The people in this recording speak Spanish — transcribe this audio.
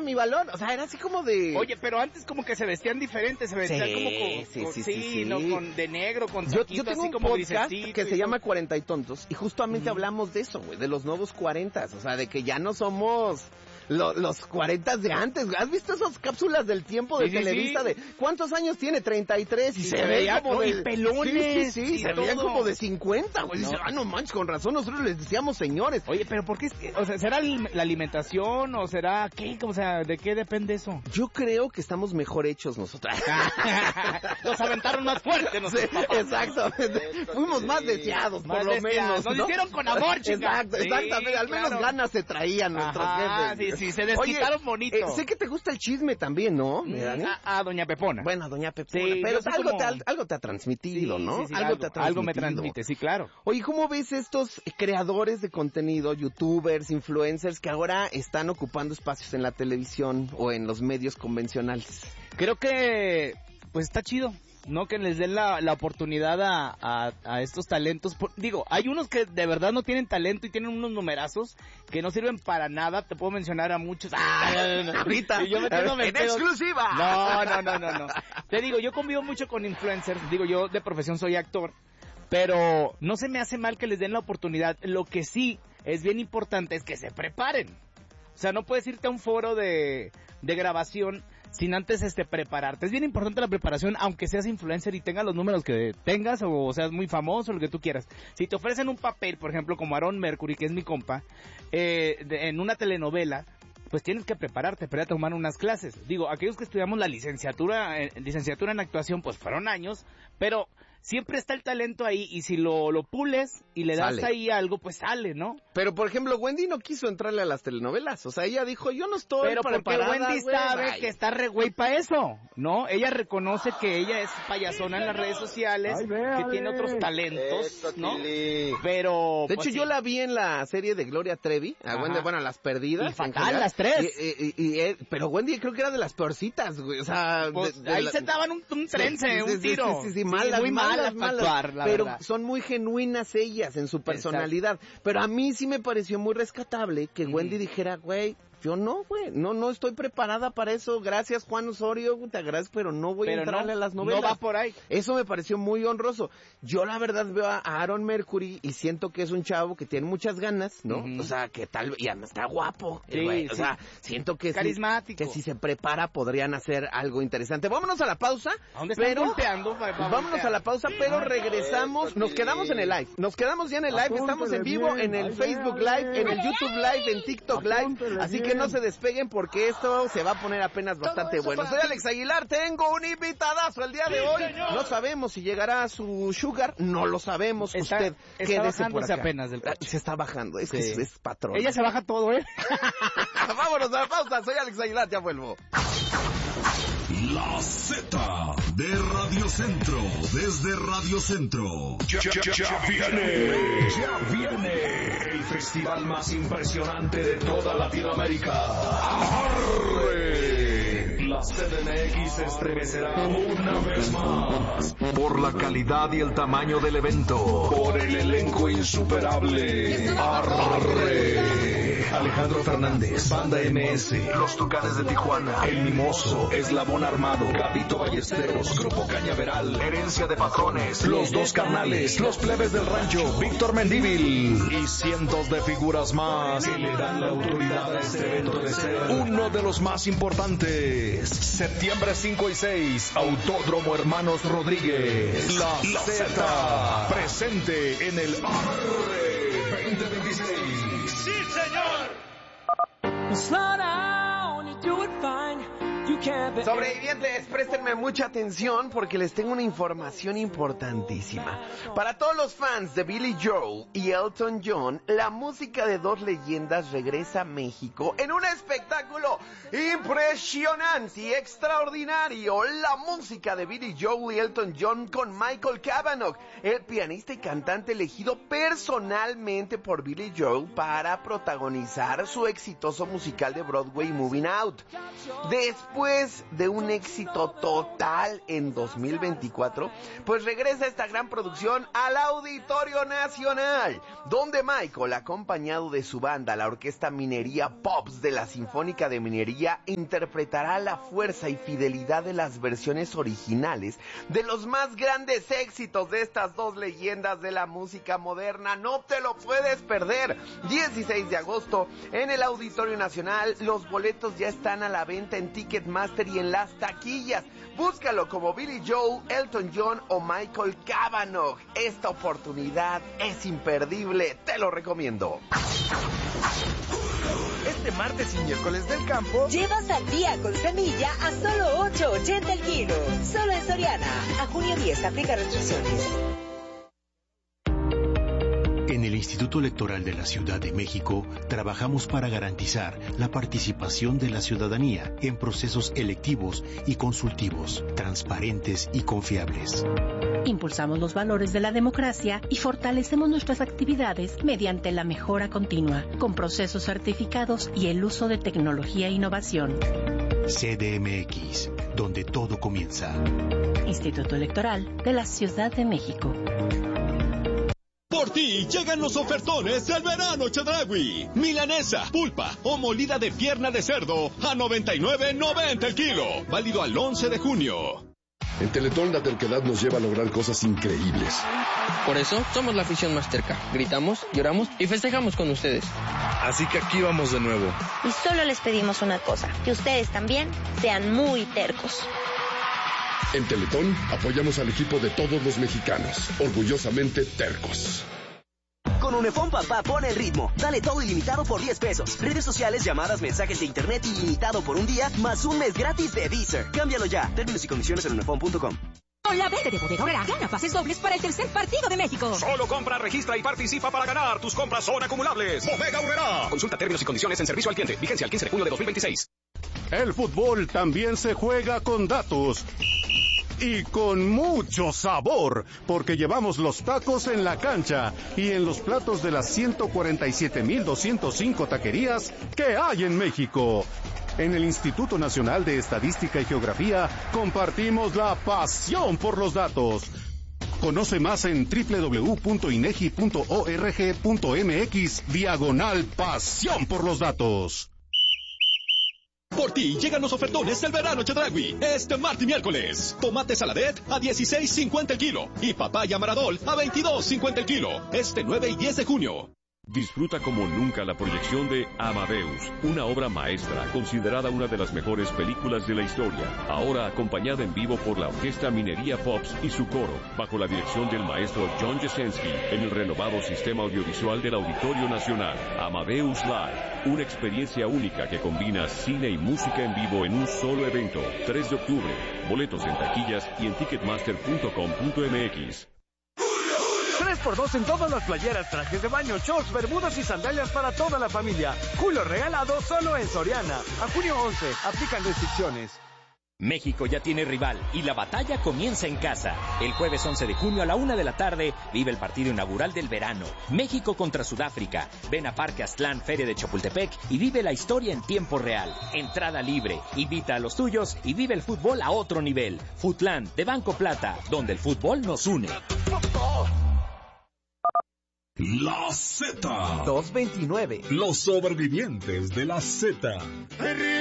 mi balón. O sea, era así como de... Oye, pero antes como que se vestían diferentes, se vestían Sí. ¿no? De negro, con Yo saquito, tengo así un como podcast grisecito que y se todo. llama 40 y tontos, y justamente hablamos de eso, güey, de los nuevos 40, o sea, de que ya no somos los 40 de antes. ¿Has visto esas cápsulas del tiempo de Televisa de cuántos años tiene? 33 y se veía como de pelones. Sí, se veían como de 50, güey. No. Dice, no manches, con razón nosotros les decíamos señores. Oye, pero ¿por qué? O sea, ¿será la alimentación o será qué? O sea, ¿de qué depende eso? Yo creo que estamos mejor hechos nosotros. Nos aventaron más fuerte, no sé. Exactamente. Fuimos más deseados, por lo menos. Nos hicieron con amor, chicas. Exactamente. Al menos ganas se traían nuestros jefes. Sí, se desquitaron bonito. Sé que te gusta el chisme también, ¿no? A doña Pepona. Bueno, a doña Pepona. Sí, pero algo como... te ha transmitido, ¿no? Sí, algo te ha transmitido. Algo me transmite, sí, claro. Oye, ¿cómo ves estos creadores de contenido, youtubers, influencers, que ahora están ocupando espacios en la televisión o en los medios convencionales? Creo que, pues está chido, ¿no? Que les den la oportunidad a estos talentos. Digo, hay unos que de verdad no tienen talento y tienen unos numerazos que no sirven para nada. Te puedo mencionar a muchos. Ahorita, y yo en exclusiva. No. Te digo, yo convivo mucho con influencers. Digo, yo de profesión soy actor. Pero no se me hace mal que les den la oportunidad. Lo que sí es bien importante es que se preparen. O sea, no puedes irte a un foro de grabación sin antes prepararte. Es bien importante la preparación, aunque seas influencer y tengas los números que tengas, o seas muy famoso, lo que tú quieras. Si te ofrecen un papel, por ejemplo, como Aaron Mercury, que es mi compa, en una telenovela, pues tienes que prepararte, pero ya tomar unas clases. Digo, aquellos que estudiamos la licenciatura en actuación, pues fueron años, pero siempre está el talento ahí, y si lo pules y le das ahí algo, pues sale, ¿no? Pero, por ejemplo, Wendy no quiso entrarle a las telenovelas. O sea, ella dijo, yo no estoy preparada. Pero porque Wendy sabe que está re güey para eso, ¿no? Ella reconoce que ella es payasona en las redes sociales, que tiene otros talentos, ¿no? Pero... De hecho, yo la vi en la serie de Gloria Trevi, a Wendy, bueno, Las Perdidas. Y fatal, las tres. Pero Wendy creo que era de las peorcitas, güey. O sea... Pues, ahí se daban un trence, un tiro. Sí, malas, muy malas para actuar, la pero verdad. son muy genuinas ellas en su personalidad. Exacto. Pero a mí sí me pareció muy rescatable que Wendy dijera, güey, yo no, güey, no estoy preparada para eso. Gracias, Juan Osorio, te agradezco, pero no voy a entrarle a las novelas. No va por ahí. Eso me pareció muy honroso. Yo la verdad veo a Aaron Mercury y siento que es un chavo que tiene muchas ganas, ¿no? O sea, que tal, y además está guapo, güey. O sea, siento que carismático. Que si se prepara podrían hacer algo interesante. Vámonos a la pausa. ¿A dónde están volteando? Vámonos a la pausa, pero regresamos. Nos quedamos en el live. Nos quedamos ya en el live. Estamos en vivo en el Facebook Live, en el YouTube Live, en TikTok Live. Así que no se despeguen porque esto se va a poner apenas bastante bueno. Soy Alex Aguilar, tengo un invitadazo el día de hoy. No sabemos si llegará a su sugar, no lo sabemos. Usted quédese por acá. Apenas del coche. Se está bajando, es que es patrón. Ella se baja todo, ¿eh? Vámonos a la pausa, soy Alex Aguilar, ya vuelvo. La Z de Radio Centro, desde Radio Centro. Ya viene el festival más impresionante de toda Latinoamérica. ¡Arre! La CDMX se estremecerá una vez más por la calidad y el tamaño del evento, por el elenco insuperable. ¡Arre! Alejandro Fernández, Banda MS, Los Tucanes de Tijuana, El Mimoso, Eslabón Armado, Gabito Ballesteros, Grupo Cañaveral, Herencia de Patrones, Los Dos Carnales, Los Plebes del Rancho, Víctor Mendívil y cientos de figuras más que le dan la autoridad a este evento de ser uno de los más importantes. Septiembre 5 y 6, Autódromo Hermanos Rodríguez. La Z presente en el Arre 2026. ¡Sí, señor! Sobrevivientes, préstenme mucha atención porque les tengo una información importantísima. Para todos los fans de Billy Joel y Elton John, la música de dos leyendas regresa a México en un espectáculo impresionante y extraordinario. La música de Billy Joel y Elton John con Michael Cavanaugh, el pianista y cantante elegido personalmente por Billy Joel para protagonizar su exitoso musical de Broadway Moving Out. Después de un éxito total en 2024, pues regresa esta gran producción al Auditorio Nacional, donde Michael, acompañado de su banda, la Orquesta Minería Pops de la Sinfónica de Minería batería interpretará la fuerza y fidelidad de las versiones originales de los más grandes éxitos de estas dos leyendas de la música moderna. No te lo puedes perder. 16 de agosto en el Auditorio Nacional. Los boletos ya están a la venta en Ticketmaster y en las taquillas. Búscalo como Billy Joel, Elton John o Michael Cavanaugh. Esta oportunidad es imperdible, te lo recomiendo. Este martes y miércoles del campo, lleva sandía con semilla a solo $8.80 el kilo. Solo en Soriana. A junio 10 aplica restricciones. En el Instituto Electoral de la Ciudad de México trabajamos para garantizar la participación de la ciudadanía en procesos electivos y consultivos, transparentes y confiables. Impulsamos los valores de la democracia y fortalecemos nuestras actividades mediante la mejora continua, con procesos certificados y el uso de tecnología e innovación. CDMX, donde todo comienza. Instituto Electoral de la Ciudad de México. Por ti llegan los ofertones del verano Chedraui. Milanesa, pulpa o molida de pierna de cerdo a $99.90 el kilo. Válido al 11 de junio. En Teletón la terquedad nos lleva a lograr cosas increíbles. Por eso somos la afición más terca. Gritamos, lloramos y festejamos con ustedes. Así que aquí vamos de nuevo. Y solo les pedimos una cosa, que ustedes también sean muy tercos. En Teletón apoyamos al equipo de todos los mexicanos, orgullosamente tercos. Con Unifón Papá pone el ritmo. Dale todo ilimitado por $10. Redes sociales, llamadas, mensajes de internet ilimitado por un día, más un mes gratis de Deezer. Cámbialo ya. Términos y condiciones en unifón.com. Con la venta de Bodega Aurrera, gana pases dobles para el tercer partido de México. Solo compra, registra y participa para ganar. Tus compras son acumulables. Bodega Aurrera. Consulta términos y condiciones en servicio al cliente. Vigencia el 15 de junio de 2026. El fútbol también se juega con datos. Y con mucho sabor, porque llevamos los tacos en la cancha y en los platos de las 147,205 taquerías que hay en México. En el Instituto Nacional de Estadística y Geografía compartimos la pasión por los datos. Conoce más en www.inegi.org.mx/pasión por los datos. Por ti llegan los ofertones del verano Chedraui. Este martes y miércoles. Tomate saladet a $16.50 el kilo. Y papaya maradol a $22.50 el kilo. Este 9 y 10 de junio. Disfruta como nunca la proyección de Amadeus, una obra maestra considerada una de las mejores películas de la historia, ahora acompañada en vivo por la Orquesta Minería Pops y su coro, bajo la dirección del maestro John Jasenski, en el renovado sistema audiovisual del Auditorio Nacional. Amadeus Live, una experiencia única que combina cine y música en vivo en un solo evento. 3 de octubre, boletos en taquillas y en ticketmaster.com.mx. 3x2 en todas las playeras, trajes de baño, shorts, bermudas y sandalias para toda la familia. Julio regalado solo en Soriana. A junio 11, aplican restricciones. México ya tiene rival y la batalla comienza en casa. El jueves 11 de junio a la 1 de la tarde vive el partido inaugural del verano. México contra Sudáfrica. Ven a Parque Aztlán, Feria de Chapultepec y vive la historia en tiempo real. Entrada libre. Invita a los tuyos y vive el fútbol a otro nivel. Futlán de Banco Plata, donde el fútbol nos une. La Z 229. Los sobrevivientes de la Z.